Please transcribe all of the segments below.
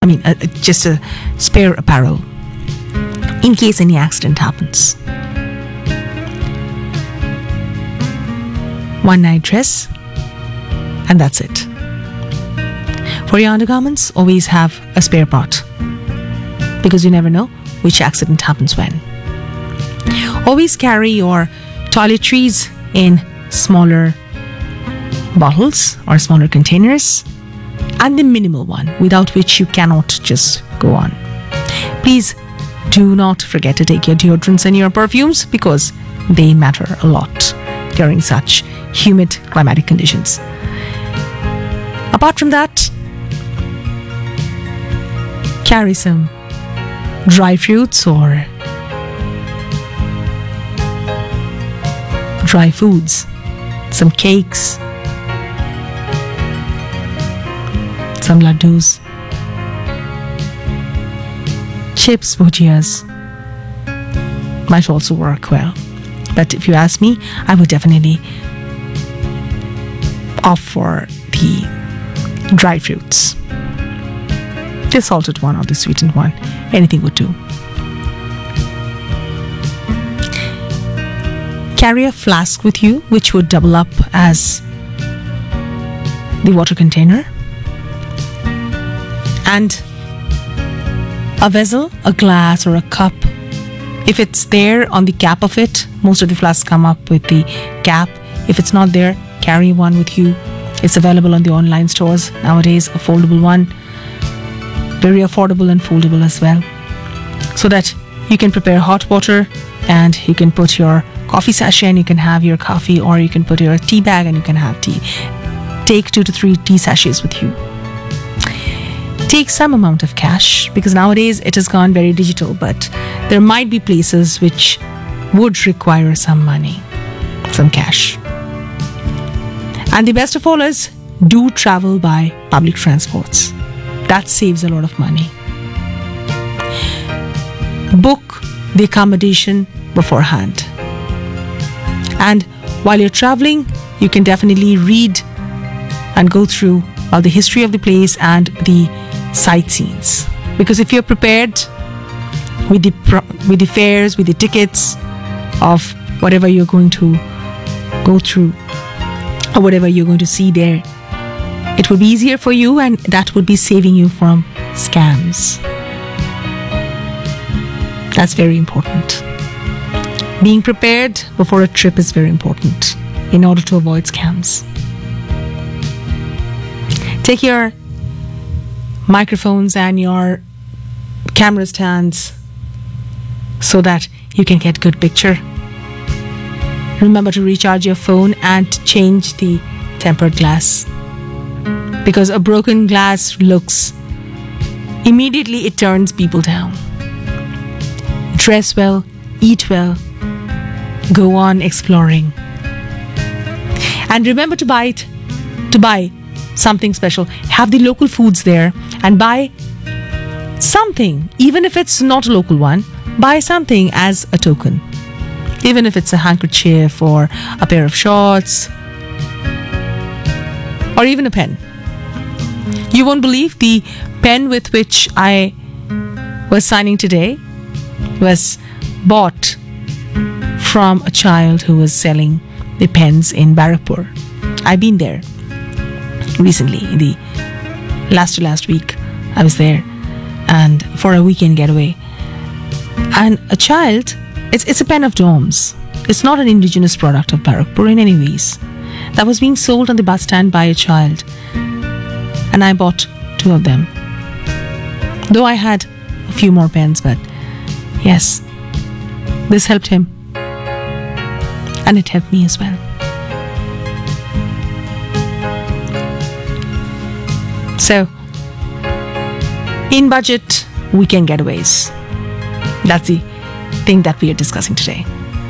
just a spare apparel in case any accident happens. One night dress, and that's it. For your undergarments, always have a spare part, because you never know which accident happens when. Always carry your toiletries in smaller bottles or smaller containers, and the minimal one without which you cannot just go on. Please do not forget to take your deodorants and your perfumes, because they matter a lot during such humid climatic conditions. Apart from that, carry some dry fruits or dry foods, some cakes, some laddus, chips, bhujias might also work well. But if you ask me, I would definitely opt for the dry fruits. The salted one or the sweetened one, anything would do. Carry a flask with you, which would double up as the water container, and a vessel, a glass or a cup. If it's there on the cap of it, most of the flasks come up with the cap. If it's not there, carry one with you. It's available on the online stores nowadays, a foldable one, very affordable and foldable as well, so that you can prepare hot water and you can put your coffee sachet and you can have your coffee, or you can put your tea bag and you can have tea. Take 2 to 3 tea sachets with you. Take some amount of cash, because nowadays it has gone very digital, but there might be places which would require some money, some cash. And the best of all is, do travel by public transports. That saves a lot of money. Book the accommodation beforehand. And while you're traveling, you can definitely read and go through all the history of the place and the sightseeings. Because if you're prepared with the fares, with the tickets of whatever you're going to go through or whatever you're going to see there, it would be easier for you, and that would be saving you from scams. That's very important. Being prepared before a trip is very important in order to avoid scams. Take your microphones and your camera stands so that you can get good picture. Remember to recharge your phone and change the tempered glass, because a broken glass looks, immediately it turns people down. Dress well, eat well, go on exploring, and remember to buy something special. Have the local foods there and buy something, even if it's not a local one. Buy something as a token, even if it's a handkerchief or a pair of shorts or even a pen. You won't believe the pen with which I was signing today was bought from a child who was selling the pens in Barakpur. I've been there recently, in the last week. I was there and for a weekend getaway. And a child, it's a pen of Doms. It's not an indigenous product of Barakpur in any ways. That was being sold on the bus stand by a child. And I bought 2 of them. Though I had a few more pens, but yes, this helped him. And it helped me as well. So, in budget, weekend getaways. That's the thing that we are discussing today.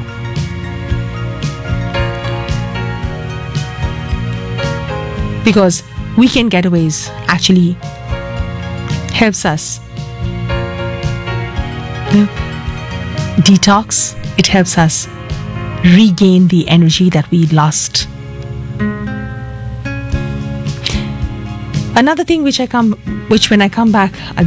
Because weekend getaways actually helps us detox. It helps us regain the energy that we lost. Another thing which when I come back,